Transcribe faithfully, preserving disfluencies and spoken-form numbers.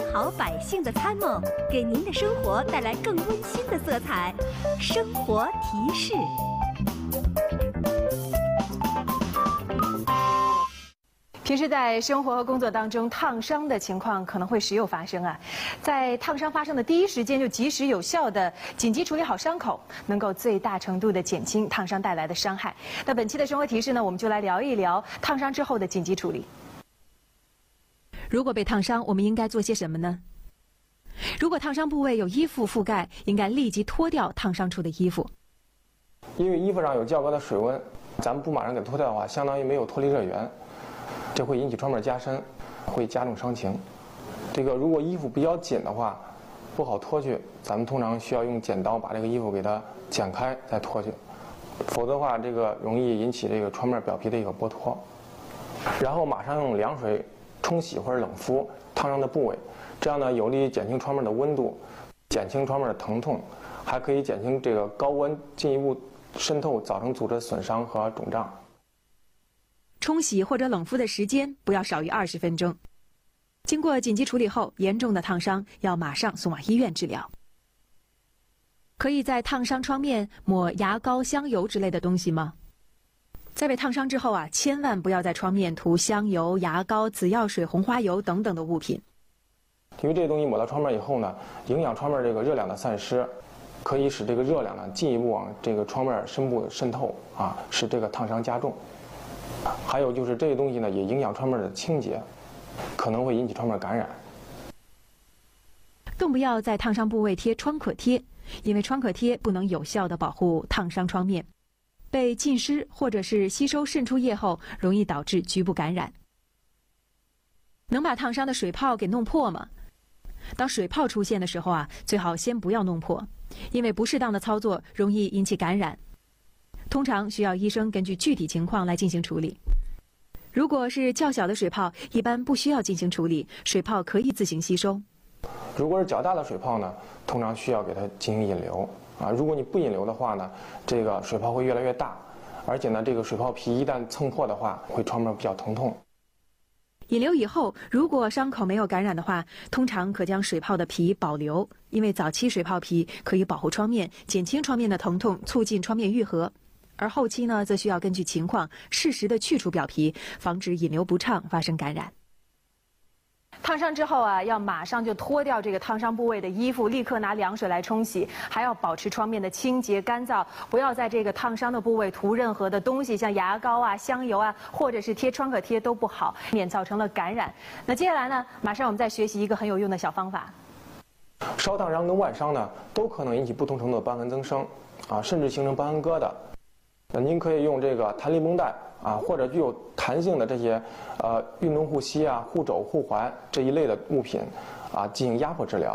好百姓的参谋，给您的生活带来更温馨的色彩。生活提示。 平时在生活和工作当中，烫伤的情况可能会时有发生啊。在烫伤发生的第一时间就及时有效的紧急处理好伤口，能够最大程度的减轻烫伤带来的伤害。那本期的生活提示呢，我们就来聊一聊烫伤之后的紧急处理。如果被烫伤，我们应该做些什么呢？如果烫伤部位有衣服覆盖，应该立即脱掉烫伤处的衣服。 因为衣服上有较高的水温，咱们不马上给它脱掉的话，相当于没有脱离热源。这会引起创面加深，会加重伤情。这个如果衣服比较紧的话，不好脱去，咱们通常需要用剪刀把这个衣服给它剪开再脱去，否则的话，这个容易引起这个创面表皮的一个剥脱。然后马上用凉水冲洗或者冷敷烫伤的部位，这样呢有利于减轻创面的温度，减轻创面的疼痛，还可以减轻这个高温进一步渗透造成组织损伤和肿胀。 冲洗或者冷敷的时间不要少于二十分钟。经过紧急处理后，严重的烫伤要马上送往医院治疗。可以在烫伤创面抹牙膏、香油之类的东西吗？在被烫伤之后啊，千万不要在创面涂香油、牙膏、紫药水、红花油等等的物品。 因为这些东西抹到创面以后呢，影响创面这个热量的散失，可以使这个热量呢进一步往这个创面深部渗透啊，使这个烫伤加重。还有就是这些东西呢，也影响创面的清洁，可能会引起创面感染。 更不要在烫伤部位贴创可贴，因为创可贴不能有效地保护烫伤创面，被浸湿或者是吸收渗出液后，容易导致局部感染。能把烫伤的水泡给弄破吗？当水泡出现的时候啊，最好先不要弄破，因为不适当的操作容易引起感染。通常需要医生根据具体情况来进行处理。如果是较小的水泡，一般不需要进行处理，水泡可以自行吸收。 如果是较大的水泡呢，通常需要给它进行引流啊。如果你不引流的话呢，这个水泡会越来越大，而且呢，这个水泡皮一旦蹭破的话，会创面比较疼痛。 引流以后，如果伤口没有感染的话，通常可将水泡的皮保留，因为早期水泡皮可以保护创面，减轻创面的疼痛，促进创面愈合。而后期呢，则需要根据情况适时的去除表皮，防止引流不畅发生感染。烫伤之后啊，要马上就脱掉这个烫伤部位的衣服，立刻拿凉水来冲洗，还要保持创面的清洁干燥，不要在这个烫伤的部位涂任何的东西，像牙膏啊、香油啊，或者是贴创可贴都不好，免造成了感染。那接下来呢，马上我们再学习一个很有用的小方法。 烧烫伤跟外伤呢，都可能引起不同程度的瘢痕增生，啊，甚至形成瘢痕疙瘩。那您可以用这个弹力绷带啊，或者具有弹性的这些呃运动护膝啊、护肘、护踝这一类的物品啊，进行压迫治疗。